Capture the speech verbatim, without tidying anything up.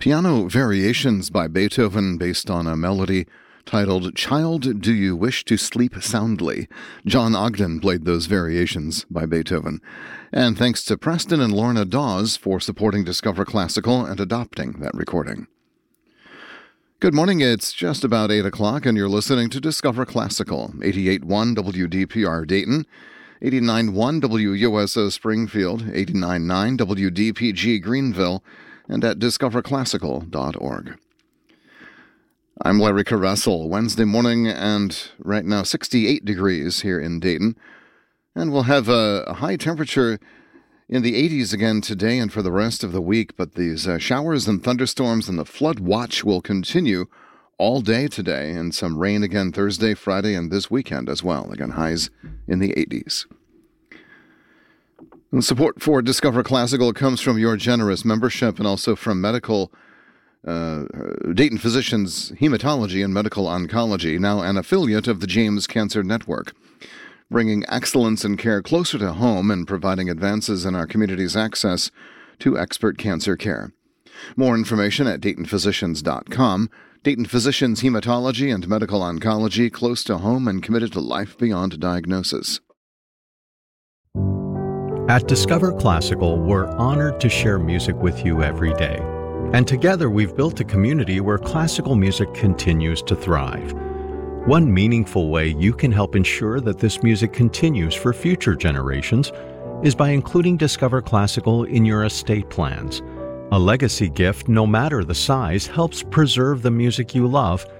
Piano Variations by Beethoven based on a melody titled Child, Do You Wish to Sleep Soundly? John Ogden played those variations by Beethoven. And thanks to Preston and Lorna Dawes for supporting Discover Classical and adopting that recording. Good morning, it's just about eight o'clock and you're listening to Discover Classical, eighty-eight point one W D P R Dayton, eighty-nine point one W U S O Springfield, eighty-nine point nine W D P G Greenville, and at discover classical dot org. I'm Larry Caressel, Wednesday morning, and right now sixty-eight degrees here in Dayton. And we'll have a, a high temperature in the eighties again today and for the rest of the week, but these uh, showers and thunderstorms and the flood watch will continue all day today, and some rain again Thursday, Friday, and this weekend as well. Again, highs in the eighties. And support for Discover Classical comes from your generous membership and also from medical uh, Dayton Physicians Hematology and Medical Oncology, now an affiliate of the James Cancer Network, bringing excellence in care closer to home and providing advances in our community's access to expert cancer care. More information at dayton physicians dot com. Dayton Physicians Hematology and Medical Oncology, close to home and committed to life beyond diagnosis. At Discover Classical, we're honored to share music with you every day. And together we've built a community where classical music continues to thrive. One meaningful way you can help ensure that this music continues for future generations is by including Discover Classical in your estate plans. A legacy gift, no matter the size, helps preserve the music you love